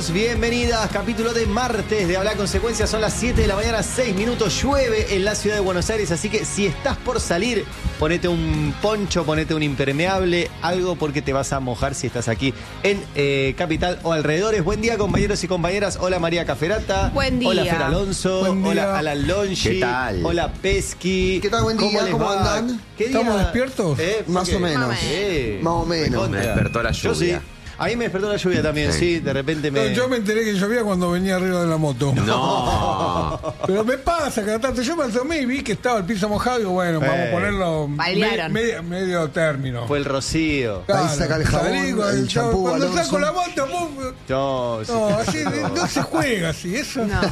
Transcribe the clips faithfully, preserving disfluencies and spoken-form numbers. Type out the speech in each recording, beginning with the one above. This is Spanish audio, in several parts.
bienvenidos, bienvenidas. Capítulo de martes de Hablar Consecuencias. Son las siete de la mañana, seis minutos. Llueve en la ciudad de Buenos Aires, así que si estás por salir, ponete un poncho, ponete un impermeable, algo porque te vas a mojar si estás aquí en eh, Capital o alrededores. Buen día, compañeros y compañeras. Hola, María Caferata. Buen día. Hola, Fer Alonso. Buen día. Hola, Alan Longi. ¿Qué tal? Hola, Pesky. ¿Qué tal? Buen día. ¿Cómo les ¿Cómo va? andan? ¿Qué día? ¿Estamos despiertos? Eh, Más ¿por o qué? menos. Eh, Más o menos. recontra. Me despertó la Yo sí. lluvia. A mí me despertó la lluvia también, sí, Sí. de repente No, me... yo me enteré que llovía cuando venía arriba de la moto. No. Pero me pasa cada tanto. Yo me asomé y vi que estaba el piso mojado y digo, bueno, vamos Eh. a ponerlo Bailaron. me- medio, medio término. Fue el rocío. Claro, Ahí saca el jabón, salí con el champú, Cuando Alonso. saco la moto, pum, No, sí. no, así no se juega así, eso. No.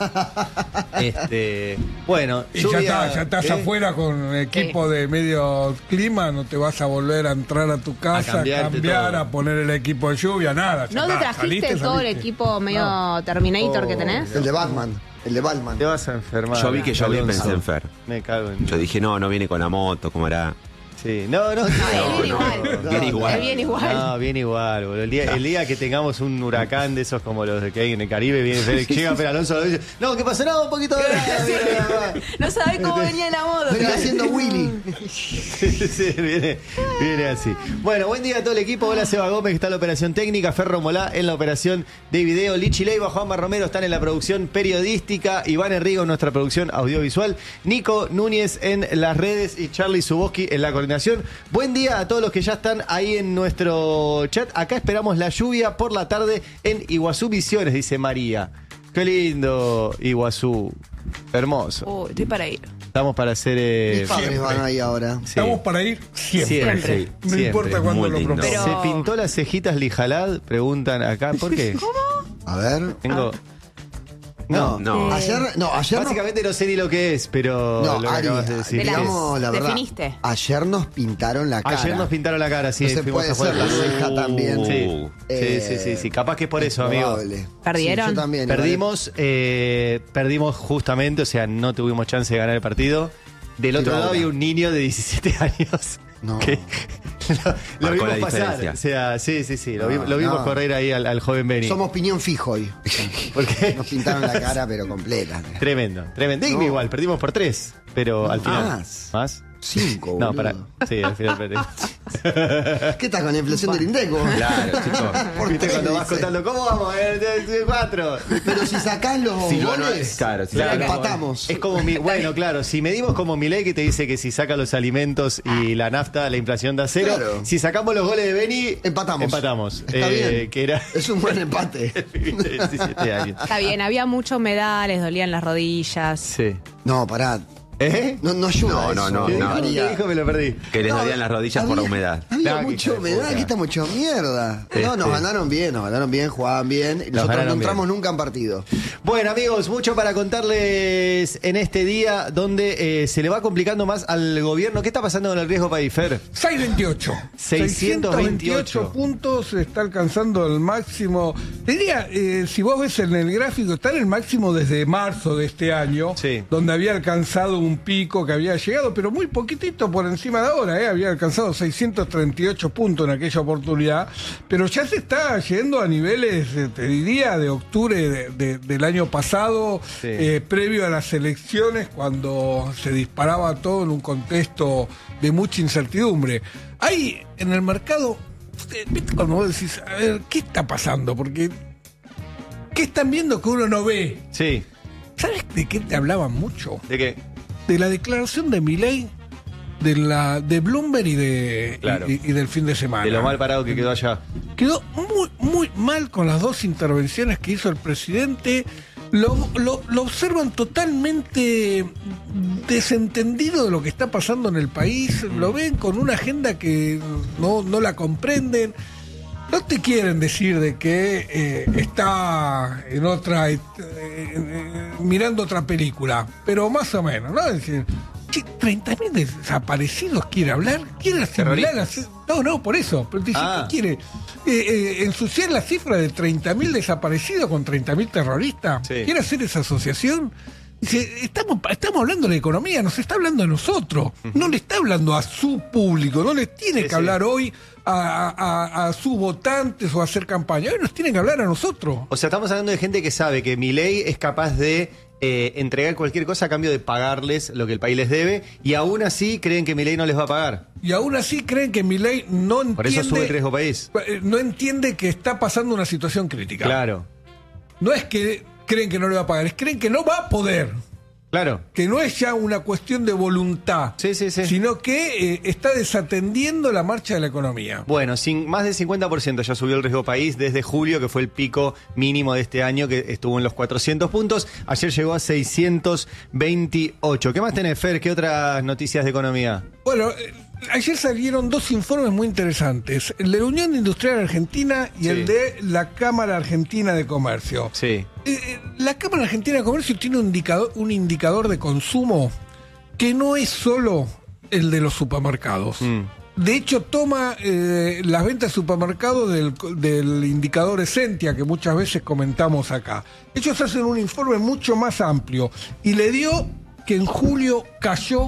Este, bueno, Y lluvia, ya, está, ya estás ¿eh? afuera con equipo de medio clima, no te vas a volver a entrar a tu casa, a cambiarte cambiar, todo. a poner el equipo de lluvia, nada. ya ¿No te está, trajiste saliste, todo el saliste. equipo medio Terminator Oh, que tenés? El de Batman. El de Batman. Te vas a enfermar. Yo vi que llovía y Alonso. pensé en Fer. Me cago en... Yo dije, no, no viene con la moto, ¿cómo hará? Sí, no, no, No, él no, viene igual. Bien igual. Él viene igual. No, bien igual, boludo. El día, el día que tengamos un huracán de esos como los que hay en el Caribe, viene Fer- llega Fer Alonso y dice, no, ¿qué pasa? No, un poquito de... No sabés cómo venía la moto. Venía haciendo Willy. Sí, sí, viene, viene así. Bueno, buen día a todo el equipo. Hola, Seba Gómez, que está en la operación técnica. Ferro Molá en la operación de video. Lichi Leiva, Juanma Romero están en la producción periodística. Iván Enrigo en nuestra producción audiovisual. Nico Núñez en las redes y Charlie Zuboski en la coordinación. Buen día a todos los que ya están ahí en nuestro chat. Acá esperamos la lluvia por la tarde en Iguazú Misiones, dice María. Qué lindo, Iguazú. Hermoso. Oh, estoy para ir. Estamos para hacer... eh, Mis padres van ahí ahora. sí. Estamos para ir siempre. Siempre. Siempre. No Siempre. importa cuándo Muy lo lindo. propongas. Pero- ¿Se pintó las cejitas Lijalad? Preguntan acá. ¿Por qué? A ver. Tengo... No, No. Ayer, no, ayer nos, Básicamente no sé ni lo que es, pero no, lo que Ari, acabas de decir. de la- ¿qué es? digamos la verdad. Definiste. Ayer nos pintaron la cara. Ayer nos pintaron la cara, sí. No se fuimos puede a jugar ser la al fútbol. ceja también. Sí, Uh, Eh, sí, sí, sí, sí. Capaz que es por eso, amigo. Probable. ¿Perdieron? Sí, yo también. Perdimos, eh, perdimos justamente, o sea, no tuvimos chance de ganar el partido. Del otro Tiro lado ahora. había un niño de diecisiete años. No. Que lo, lo Marcó vimos la pasar. diferencia. O sea, sí, sí, sí. Lo, No, vi- lo vimos no. correr ahí al, al joven Benny. Somos piñón fijo hoy. ¿Por qué? Nos pintaron la cara, pero completa. Tremendo, tremendo. Digno No. igual, perdimos por tres, pero al final. Más. ¿Más? Cinco, No, boludo. para. Sí, al final perdí. ¿Qué estás con la inflación del Indeco? Claro, chicos. Por Viste tres, cuando vas dice. contando, ¿cómo vamos? Eh, de- de Cuatro. Pero si sacás los Si no, no goles, es- claro, si la sacás- empatamos. Es como mi. Bueno, claro, si medimos como mi ley que te dice que si saca los alimentos y la nafta, la inflación da cero. Claro. Si sacamos los goles de Beni, Empatamos. Empatamos. Está Eh, bien. Que era. Es un buen empate. de diecisiete años. Está bien, había mucha humedad, les dolían las rodillas. Sí. No, pará. ¿Eh? No, no ayuda. No, no, eso. no, ¿Qué no. dijo? ¿Qué dijo? Me lo perdí. Que les No, dolían las rodillas por la había- humedad. Había No, qué mucha hijo de humedad, puta. aquí está mucha mierda. Este. No, nos ganaron bien, nos ganaron bien, jugaban bien. Y Nos nosotros ganaron no entramos bien. nunca en partido. Bueno, amigos, mucho para contarles en este día donde eh, se le va complicando más al gobierno. ¿Qué está pasando con el riesgo país, Fer? seiscientos veintiocho. seiscientos veintiocho puntos, está alcanzando el máximo. Te diría, eh, si vos ves en el gráfico, está en el máximo desde marzo de este año, Sí. donde había alcanzado un pico que había llegado, pero muy poquitito por encima de ahora, eh, había alcanzado seiscientos treinta y ocho puntos en aquella oportunidad, pero ya se está yendo a niveles, eh, te diría, de octubre de- de- del año pasado, Sí. eh, previo a las elecciones, cuando se disparaba todo en un contexto de mucha incertidumbre. Hay en el mercado, usted, ¿viste cuando vos decís, a ver, ¿qué está pasando? Porque, ¿qué están viendo que uno no ve? Sí. ¿Sabes de qué te hablaban mucho? ¿De qué? De la declaración de Milei, de la de Bloomberg y de Claro. y, y del fin de semana. De lo mal parado que quedó allá. Quedó muy, muy mal con las dos intervenciones que hizo el presidente. Lo, lo, lo observan totalmente desentendido de lo que está pasando en el país. Lo ven con una agenda que no, no la comprenden. No te quieren decir de que eh, está en otra, eh, eh, mirando otra película, pero más o menos, ¿no? Es decir, che, treinta mil desaparecidos quiere hablar, quiere asimilar, ¿Terroristas? no, no, por eso, pero dice, Ah. ¿qué quiere? Eh, eh, ensuciar la cifra de treinta mil desaparecidos con treinta mil terroristas. Sí. ¿Quiere hacer esa asociación? Dice, estamos, estamos hablando de economía, nos está hablando a nosotros, no le está hablando a su público, no les tiene Sí, que sí. hablar hoy a, a, a sus votantes o a hacer campaña, hoy nos tienen que hablar a nosotros. O sea, estamos hablando de gente que sabe que Milei es capaz de eh, entregar cualquier cosa a cambio de pagarles lo que el país les debe, y aún así creen que Milei no les va a pagar. Y aún así creen que Milei no entiende, Por eso sube el riesgo país. no entiende que está pasando una situación crítica. Claro, No es que creen que no le va a pagar, es creen que no va a poder. claro. Que no es ya una cuestión de voluntad, Sí, sí, sí. sino que eh, está desatendiendo la marcha de la economía. Bueno, sin, más del cincuenta por ciento ya subió el riesgo país desde julio, que fue el pico mínimo de este año, que estuvo en los cuatrocientos puntos. Ayer llegó a seiscientos veintiocho. ¿Qué más tenés, Fer? ¿Qué otras noticias de economía? Bueno, eh, ayer salieron dos informes muy interesantes, el de la Unión Industrial Argentina y Sí. el de la Cámara Argentina de Comercio. Sí. Eh, eh, la Cámara Argentina de Comercio tiene un indicador, un indicador de consumo que no es solo el de los supermercados. Mm. De hecho, toma eh, las ventas de supermercados del, del indicador Esentia, que muchas veces comentamos acá. Ellos hacen un informe mucho más amplio y le dio que en julio cayó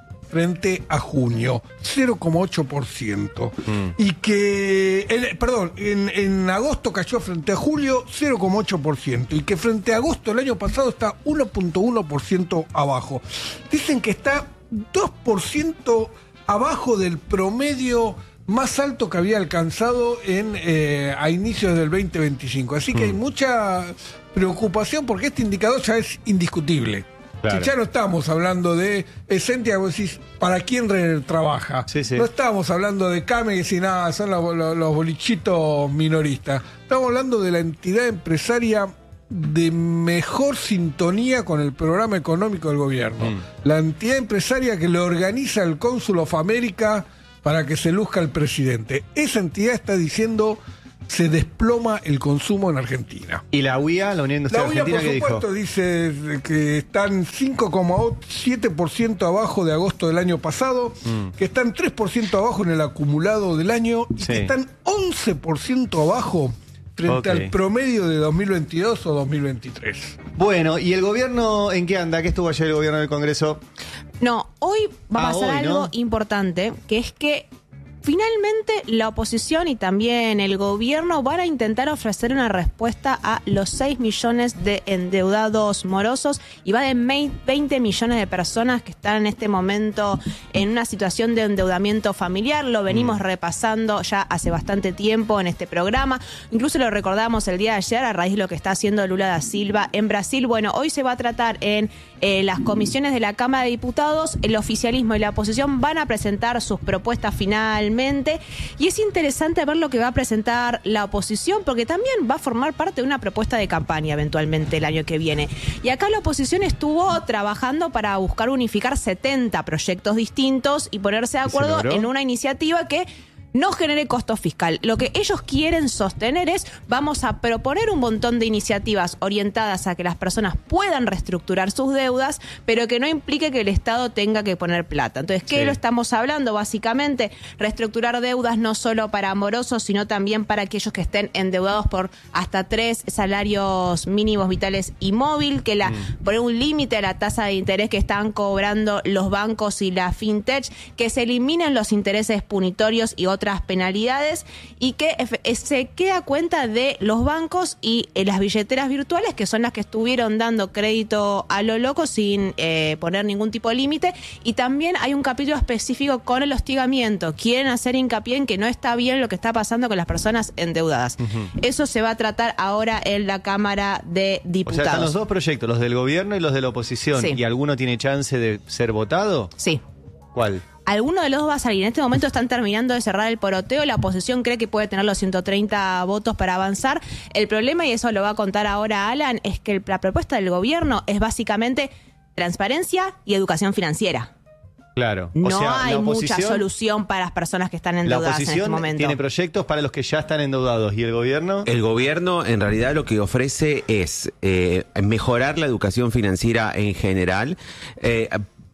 frente a junio, cero coma ocho por ciento. Mm. Y que, en- perdón, en, en agosto cayó frente a julio cero coma ocho por ciento. Y que frente a agosto del año pasado está uno punto uno por ciento abajo. Dicen que está dos por ciento abajo del promedio más alto que había alcanzado en eh, a inicios del veinte veinticinco. Así que hay mucha preocupación porque este indicador ya es indiscutible. Claro. Si ya no estamos hablando de Esentia, vos decís, ¿para quién re- trabaja? Sí, sí. No estamos hablando de Came, que si nada, son los, los- los bolichitos minoristas. Estamos hablando de la entidad empresaria de mejor sintonía con el programa económico del gobierno. Mm. La entidad empresaria que le organiza el Cónsul of America para que se luzca el presidente. Esa entidad está diciendo se desploma el consumo en Argentina. ¿Y la U I A, la Unión La Industrial U I A, Argentina, por qué supuesto, dijo? dice que están cinco coma siete por ciento abajo de agosto del año pasado, Mm. que están tres por ciento abajo en el acumulado del año y Sí. que están once por ciento abajo frente Ok. al promedio de dos mil veintidós o dos mil veintitrés. Bueno, ¿y el gobierno en qué anda? ¿Qué estuvo ayer el gobierno del Congreso? No, hoy va a Ah, pasar hoy, algo ¿no? importante, que es que finalmente la oposición y también el gobierno van a intentar ofrecer una respuesta a los seis millones de endeudados morosos y va de veinte millones de personas que están en este momento en una situación de endeudamiento familiar. Lo venimos Mm. repasando ya hace bastante tiempo en este programa. Incluso lo recordamos el día de ayer a raíz de lo que está haciendo Lula da Silva en Brasil. Bueno, hoy se va a tratar en eh, las comisiones de la Cámara de Diputados. El oficialismo y la oposición van a presentar sus propuestas finalmente. Y es interesante ver lo que va a presentar la oposición, porque también va a formar parte de una propuesta de campaña eventualmente el año que viene. Y acá la oposición estuvo trabajando para buscar unificar setenta proyectos distintos y ponerse de ¿Y se acuerdo logró? en una iniciativa que no genere costo fiscal. Lo que ellos quieren sostener es, vamos a proponer un montón de iniciativas orientadas a que las personas puedan reestructurar sus deudas, pero que no implique que el Estado tenga que poner plata. Entonces, ¿qué Sí. lo estamos hablando? Básicamente, reestructurar deudas no solo para morosos, sino también para aquellos que estén endeudados por hasta tres salarios mínimos vitales y móvil, que la Mm. poner un límite a la tasa de interés que están cobrando los bancos y la fintech, que se eliminen los intereses punitorios y otras penalidades y que efe- eh, se queda cuenta de los bancos y eh, las billeteras virtuales, que son las que estuvieron dando crédito a lo loco sin eh, poner ningún tipo de límite. Y también hay un capítulo específico con el hostigamiento. Quieren hacer hincapié en que no está bien lo que está pasando con las personas endeudadas. Eso se va a tratar ahora en la Cámara de O sea, Diputados. están los dos proyectos, los del gobierno y los de la oposición. Sí. ¿Y alguno tiene chance de ser votado? Sí. ¿Cuál? Alguno de los dos va a salir. En este momento están terminando de cerrar el poroteo. La oposición cree que puede tener los ciento treinta votos para avanzar. El problema, y eso lo va a contar ahora Alan, es que el- la propuesta del gobierno es básicamente transparencia y educación financiera. Claro. No o sea, hay la mucha oposición, solución para las personas que están la endeudadas en este oposición momento. tiene proyectos para los que ya están endeudados. ¿Y el gobierno? El gobierno en realidad lo que ofrece es eh, mejorar la educación financiera en general. Eh,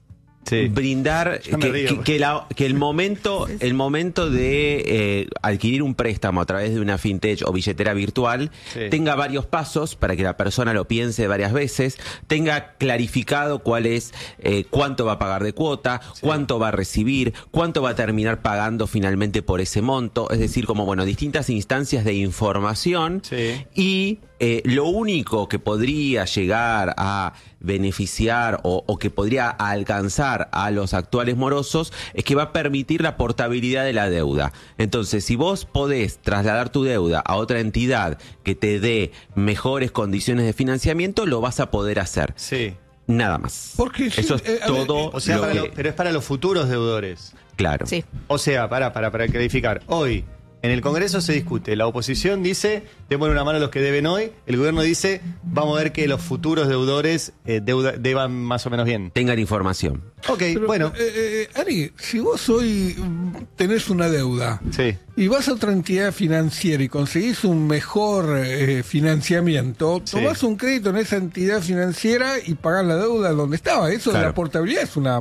Sí. brindar Ya me que, río. que- que la- que el momento el momento de eh, adquirir un préstamo a través de una fintech o billetera virtual Sí. tenga varios pasos para que la persona lo piense varias veces, tenga clarificado cuál es eh, cuánto va a pagar de cuota, cuánto va a recibir, cuánto va a terminar pagando finalmente por ese monto, es decir, como bueno, distintas instancias de información. Sí. Y eh, lo único que podría llegar a beneficiar o, o que podría alcanzar a los actuales morosos es que va a permitir la portabilidad de la deuda. Entonces, si vos podés trasladar tu deuda a otra entidad que te dé mejores condiciones de financiamiento, lo vas a poder hacer. Sí. Nada más. Porque sí, Eso es eh, a ver, todo eh, O sea, lo para que- lo- pero es para los futuros deudores. claro. Sí. O sea, para, para, para clarificar. Hoy, en el Congreso se discute. La oposición dice, démosle una mano a los que deben hoy. El gobierno dice, vamos a ver que los futuros deudores eh, deuda- deban más o menos bien. Tengan información. Ok, Pero, bueno. eh, eh, Ari, si vos hoy mm, tenés una deuda Sí. y vas a otra entidad financiera y conseguís un mejor eh, financiamiento, Sí. tomás un crédito en esa entidad financiera y pagás la deuda donde estaba. Eso de Claro. la portabilidad es una...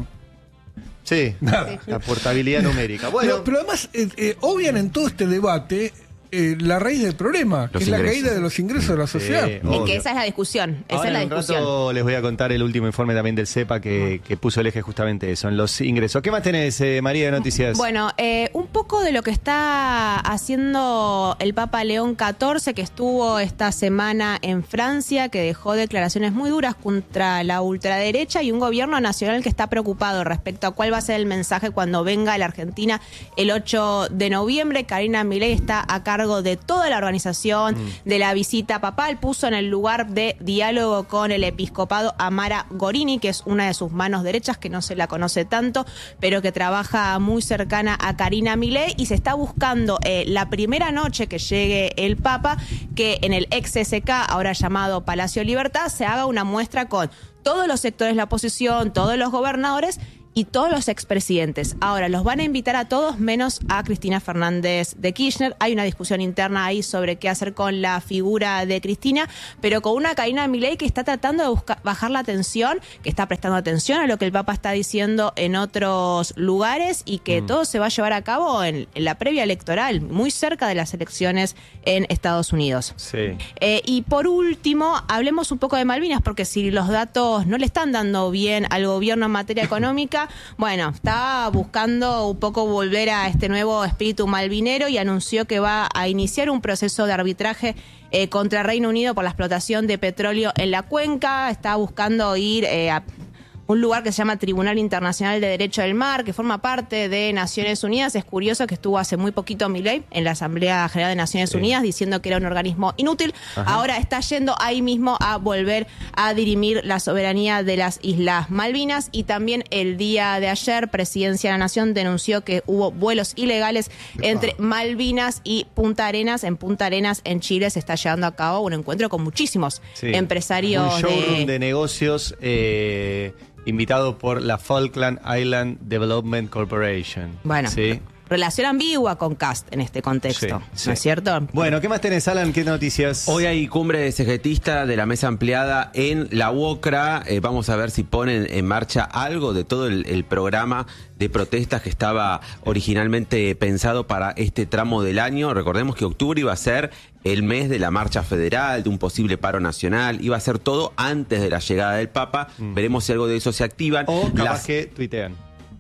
Sí. Nada. La portabilidad numérica. Bueno, Pero, pero además, eh, eh, obvian en todo este debate eh, la raíz del problema, que Los es la ingresos. caída de los ingresos de la sociedad. Sí. Es Obvio. que esa es la discusión. Esa ahora es la en un discusión. rato les voy a contar el último informe también del CEPA que, que puso el eje justamente eso, en los ingresos. ¿Qué más tenés, eh, María, de noticias? Bueno, eh, un poco de lo que está haciendo el Papa León catorce, que estuvo esta semana en Francia, que dejó declaraciones muy duras contra la ultraderecha y un gobierno nacional que está preocupado respecto a cuál va a ser el mensaje cuando venga a la Argentina el ocho de noviembre. Karina Milei está a cargo de toda la organización de la visita papal. Puso en el lugar de diálogo con el episcopado a Mara Gorini, que es una de sus manos derechas, que no se la conoce tanto, pero que trabaja muy cercana a Karina Milei, y se está buscando eh, la primera noche que llegue el Papa, que en el ex S K, ahora llamado Palacio Libertad, se haga una muestra con todos los sectores de la oposición, todos los gobernadores y todos los expresidentes. Ahora, los van a invitar a todos menos a Cristina Fernández de Kirchner. Hay una discusión interna ahí sobre qué hacer con la figura de Cristina, pero con una Karina Milei que está tratando de buscar, bajar la tensión, que está prestando atención a lo que el Papa está diciendo en otros lugares, y que todo se va a llevar a cabo en, en la previa electoral, muy cerca de las elecciones en Estados Unidos. Sí. Eh, y por último, hablemos un poco de Malvinas, porque si los datos no le están dando bien al gobierno en materia económica, bueno, está buscando un poco volver a este nuevo espíritu malvinero y anunció que va a iniciar un proceso de arbitraje eh, contra Reino Unido por la explotación de petróleo en la cuenca. Está buscando ir eh, a un lugar que se llama Tribunal Internacional de Derecho del Mar, que forma parte de Naciones Unidas. Es curioso que estuvo hace muy poquito Milei en la Asamblea General de Naciones Sí. Unidas diciendo que era un organismo inútil. Ahora está yendo ahí mismo a volver a dirimir la soberanía de las Islas Malvinas. Y también el día de ayer, Presidencia de la Nación denunció que hubo vuelos ilegales entre Malvinas y Punta Arenas. En Punta Arenas, en Chile, se está llevando a cabo un encuentro con muchísimos Sí. empresarios Un showroom de... de, negocios eh, invitado por la Falkland Island Development Corporation. Bueno, Sí. relación ambigua con Cast en este contexto, Sí, sí. ¿no es cierto? Bueno, ¿qué más tenés, Alan? ¿Qué noticias? Hoy hay cumbre de cegetistas de la mesa ampliada en la UOCRA. Eh, vamos a ver si ponen en marcha algo de todo el, el programa de protestas que estaba originalmente pensado para este tramo del año. Recordemos que octubre iba a ser el mes de la marcha federal, de un posible paro nacional. Iba a ser todo antes de la llegada del Papa. Veremos si algo de eso se activan. O capaz Las- que tuitean.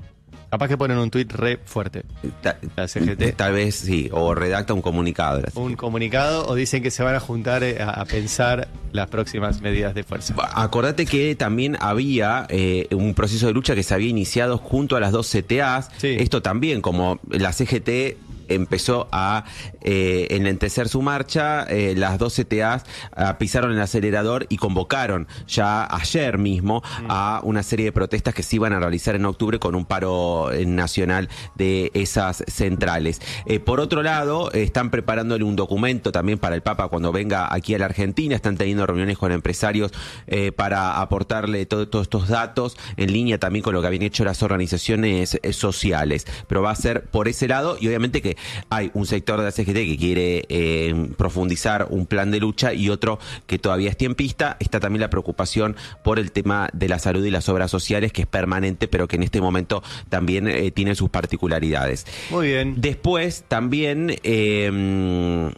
Capaz que ponen un tuit re fuerte. ta- La C G T. Tal vez sí, o redacta un comunicado. así. Un comunicado o dicen que se van a juntar eh, a, a pensar las próximas medidas de fuerza. Acordate que también había eh, un proceso de lucha que se había iniciado junto a las dos C T As. Sí. Esto también, como la C G T empezó a eh, enlentecer su marcha, eh, las dos C T As ah, pisaron el acelerador y convocaron ya ayer mismo a una serie de protestas que se iban a realizar en octubre con un paro eh, nacional de esas centrales. Eh, por otro lado, eh, están preparándole un documento también para el Papa cuando venga aquí a la Argentina. Están teniendo reuniones con empresarios eh, para aportarle todo- todos estos datos en línea también con lo que habían hecho las organizaciones eh, sociales. Pero va a ser por ese lado, y obviamente que hay un sector de la C G T que quiere eh, profundizar un plan de lucha y otro que todavía es tiempista. Está también la preocupación por el tema de la salud y las obras sociales, que es permanente, pero que en este momento también eh, tiene sus particularidades. Muy bien. Después también eh,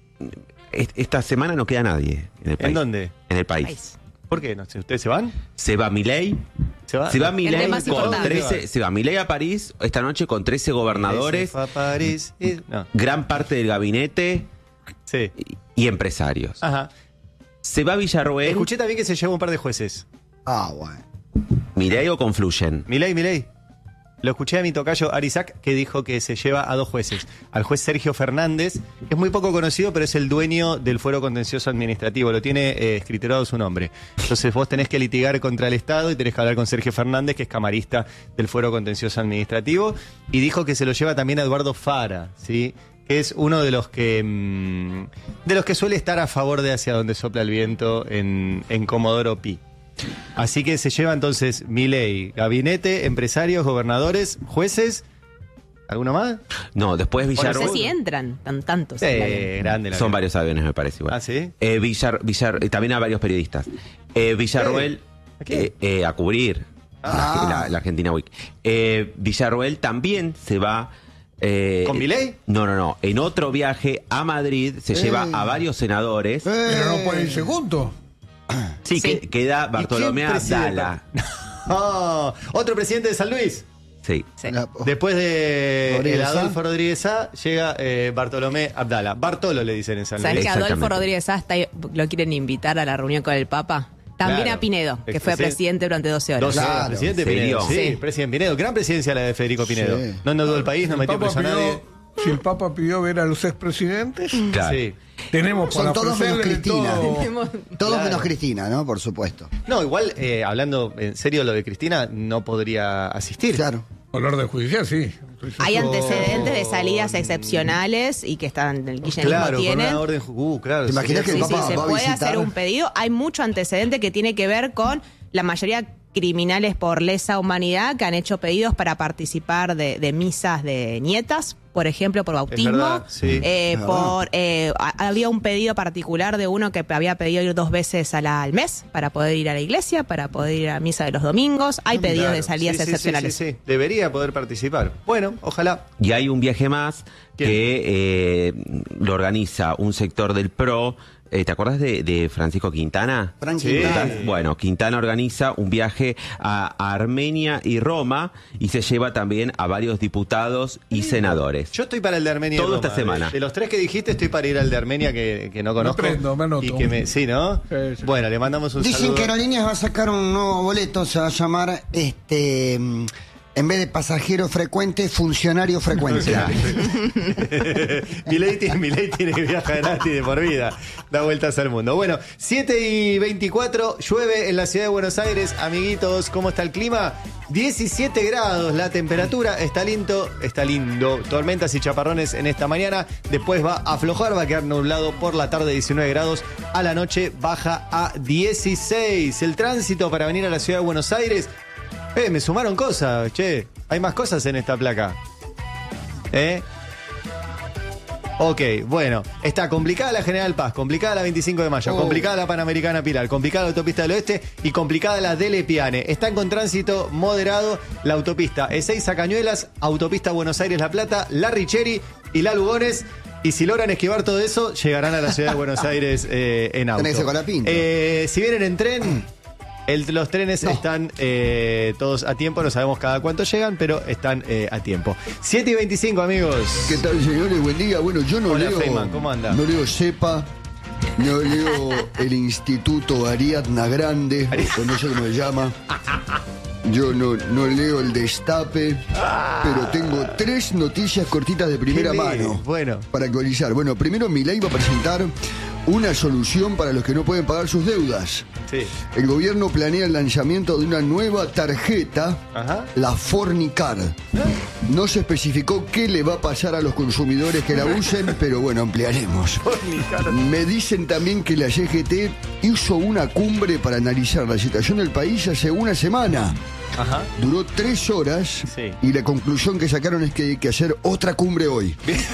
esta semana no queda nadie en el país. ¿En dónde? En el país. País. ¿Por qué? No sé, ¿ustedes se van? Se va Milei. ¿Se va? Se va El Milei tema es con importante. trece, se va Milei a París esta noche con trece gobernadores, Se fue a París y- No. gran parte del gabinete Sí. y, y empresarios. Ajá. Se va Villarroel. Escuché también que se lleva un par de jueces. Ah, bueno. Milei o confluyen. Milei, Milei. Lo escuché a mi tocayo Arizac, que dijo que se lleva a dos jueces. Al juez Sergio Fernández, que es muy poco conocido, pero es el dueño del Fuero Contencioso Administrativo. Lo tiene eh, escriturado su nombre. Entonces vos tenés que litigar contra el Estado y tenés que hablar con Sergio Fernández, que es camarista del Fuero Contencioso Administrativo. Y dijo que se lo lleva también a Eduardo Fara, ¿sí? Que es uno de los que mmm, de los que suele estar a favor de hacia donde sopla el viento en, en Comodoro Pi. Así que se lleva entonces Milei, gabinete, empresarios, gobernadores, jueces. ¿Alguno más? No, después No Villarroel. sé si entran tan tantos. Eh, grande la Son vida. varios aviones, me parece. Igual. Ah, ¿sí? Eh, Villar, Villar, eh, también a varios periodistas. Eh, Villarroel, ¿A quién? eh, eh, a cubrir Ah. la, la- la Argentina Week. Eh, Villarroel también se va. eh, ¿Con Milei? No, no, no. En otro viaje a Madrid se Eh. lleva a varios senadores. Pero no pueden irse juntos. Sí, Sí. que- queda Bartolomé ¿Y quién preside? Abdala. Oh, otro presidente de San Luis. Sí. Sí. La- Después de Rodríguez el Sá. Adolfo Rodríguez Sá, llega eh, Bartolomé Abdala. Bartolo le dicen en San ¿Sabes Luis. que Adolfo Exactamente. Rodríguez Sá está- lo quieren invitar a la reunión con el Papa? También Claro. a Pinedo, que fue Sí. presidente durante doce horas. Dos horas, Claro. presidente ¿En Pinedo. serio? Sí, Sí. presidente Pinedo. Gran presidencia la de Federico Pinedo. Sí. No endeudó el país, no El metió Papa preso a nadie. pidió- si el Papa pidió ver a los expresidentes, Claro. Sí. tenemos Son para todos menos ofrecerle Cristina. todo. Tenemos- Todos Claro. menos Cristina, ¿no? Por supuesto. No, igual, eh, hablando en serio lo de Cristina, no podría asistir. Claro. Olor de judicial, sí. Hay antecedentes de salidas excepcionales y que están el kirchnerismo Claro, con tiene. una orden. ju- Uh, claro. ¿Te imaginas sería- que Sí, el sí, Papa se va a puede visitar? hacer un pedido. Hay mucho antecedente que tiene que ver con la mayoría criminales por lesa humanidad que han hecho pedidos para participar de, de misas de nietas, por ejemplo, por bautismo. verdad, sí, Eh, es verdad. por eh, ha- había un pedido particular de uno que había pedido ir dos veces a la- al mes para poder ir a la iglesia, para poder ir a misa de los domingos. Hay pedidos Claro. de salidas Sí, sí, sí, excepcionales. Sí, sí, Debería poder participar. Bueno, ojalá. Y hay un viaje más ¿Quién? que eh, lo organiza un sector del P R O. Eh, ¿Te acuerdas de, de Francisco Quintana? Frank Sí. Quintana. Bueno, Quintana organiza un viaje a, a Armenia y Roma y se lleva también a varios diputados y senadores. Yo estoy para el de Armenia. y Todo Roma. esta semana. De, de los tres que dijiste, estoy para ir al de Armenia que, que no conozco. prendo, me anoto. Y que me, sí, ¿no? Sí, sí. Bueno, le mandamos un Dicen saludo. que Aerolíneas va a sacar un nuevo boleto, se va a llamar, este, mm, en vez de pasajero frecuente, funcionario frecuente. Milei tiene, Milei tiene que viajar gratis de por vida. Da vueltas al mundo. Bueno, siete y veinticuatro, llueve en la ciudad de Buenos Aires. Amiguitos, ¿cómo está el clima? diecisiete grados la temperatura. Está lindo, está lindo. Tormentas y chaparrones en esta mañana. Después va a aflojar, va a quedar nublado por la tarde, diecinueve grados. A la noche baja a dieciséis. El tránsito para venir a la ciudad de Buenos Aires. Eh, me sumaron cosas, che. Hay más cosas en esta placa. ¿Eh? Ok, bueno, está complicada la General Paz, complicada la veinticinco de mayo, Oh. complicada la Panamericana Pilar, complicada la autopista del Oeste y complicada la Dele Piane. Están con tránsito moderado la autopista Ezeiza Cañuelas, autopista Buenos Aires La Plata, la Richeri y la Lugones. Y si logran esquivar todo eso, llegarán a la ciudad de Buenos Aires eh, en auto. Tenés que ir con la pinta. Eh, si vienen en tren, el- los trenes están eh, todos a tiempo, no sabemos cada cuánto llegan, pero están eh, a tiempo. siete y veinticinco, amigos. ¿Qué tal, señores? Buen día. Bueno, yo no Hola, leo. Feynman, ¿cómo anda? No leo CEPA, no leo el Instituto Ariadna Grande, o no sé cómo se llama. Yo no, no leo el Destape, pero tengo tres noticias cortitas de primera ¿Qué lee? mano. Bueno. Para actualizar. Bueno, primero Milei va a presentar una solución para los que no pueden pagar sus deudas. Sí. El gobierno planea el lanzamiento de una nueva tarjeta, Ajá. la Fornicard. No se especificó qué le va a pasar a los consumidores que la usen, pero bueno, ampliaremos. Me dicen también que la C G T hizo una cumbre para analizar la situación del país hace una semana. Ajá. Duró tres horas Sí. y la conclusión que sacaron es que hay que hacer otra cumbre hoy.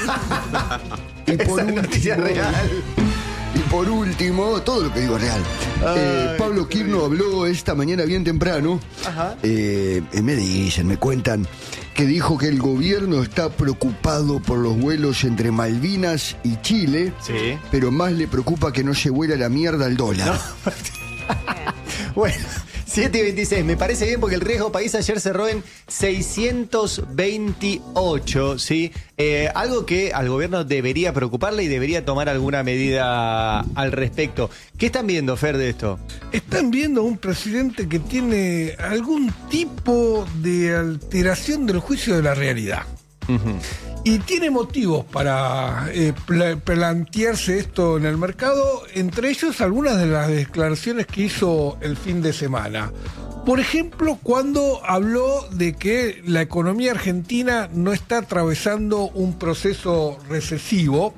Y por Esa noticia último, real. Y por último, todo lo que digo es real. Eh, Ay, Pablo qué Quirno habló esta mañana bien temprano. Ajá. Eh, eh, me dicen, me cuentan, que dijo que el gobierno está preocupado por los vuelos entre Malvinas y Chile, Sí. pero más le preocupa que no se vuela la mierda al dólar. Bueno, siete y veintiséis, me parece bien porque el riesgo país ayer cerró en seiscientos veintiocho, ¿sí? Eh, algo que al gobierno debería preocuparle y debería tomar alguna medida al respecto. ¿Qué están viendo, Fer, de esto? Están viendo a un presidente que tiene algún tipo de alteración del juicio de la realidad. Y tiene motivos para eh, pla- plantearse esto en el mercado, entre ellos algunas de las declaraciones que hizo el fin de semana. Por ejemplo, cuando habló de que la economía argentina no está atravesando un proceso recesivo,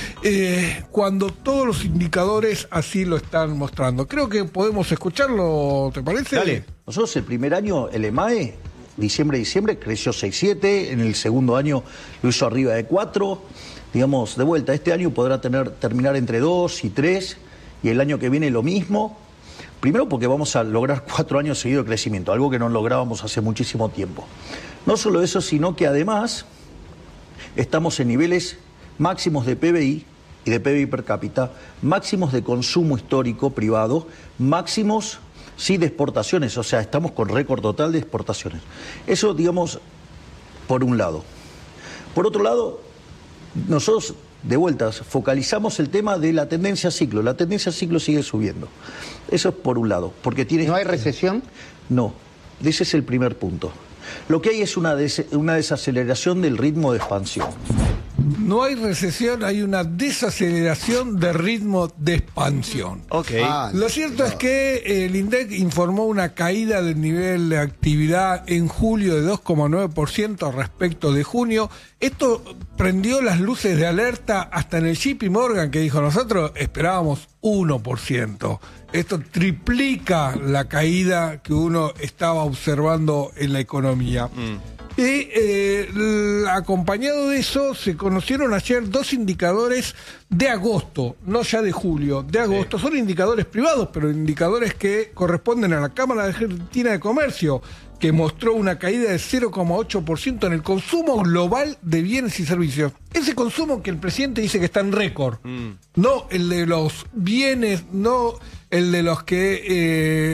eh, cuando todos los indicadores así lo están mostrando. Creo que podemos escucharlo, ¿te parece? Dale. Nosotros el primer año, el EMAE, diciembre-diciembre, creció seis coma siete, en el segundo año lo hizo arriba de cuatro, digamos, de vuelta, este año podrá tener, terminar entre dos y tres, y el año que viene lo mismo, primero porque vamos a lograr cuatro años seguidos de crecimiento, algo que no lográbamos hace muchísimo tiempo. No solo eso, sino que además estamos en niveles máximos de P B I y de P B I per cápita, máximos de consumo histórico privado, máximos sí de exportaciones, o sea, estamos con récord total de exportaciones. Eso, digamos, por un lado. Por otro lado, nosotros, de vueltas, focalizamos el tema de la tendencia a ciclo. La tendencia a ciclo sigue subiendo. Eso es por un lado, porque tiene... ¿No hay recesión? No, ese es el primer punto. Lo que hay es una, des- una desaceleración del ritmo de expansión. No hay recesión, hay una desaceleración de ritmo de expansión. Ok. Ah, Lo cierto es que el INDEC informó una caída del nivel de actividad en julio de dos coma nueve por ciento respecto de junio. Esto prendió las luces de alerta hasta en el J P Morgan, que dijo, nosotros esperábamos uno por ciento. Esto triplica la caída que uno estaba observando en la economía. Y eh, l- acompañado de eso se conocieron ayer dos indicadores de agosto, no ya de julio, de agosto. Son indicadores privados, pero indicadores que corresponden a la Cámara Argentina de Comercio, que mostró una caída de cero coma ocho por ciento en el consumo global de bienes y servicios. Ese consumo que el presidente dice que está en récord, no el de los bienes, no el de los que... Eh,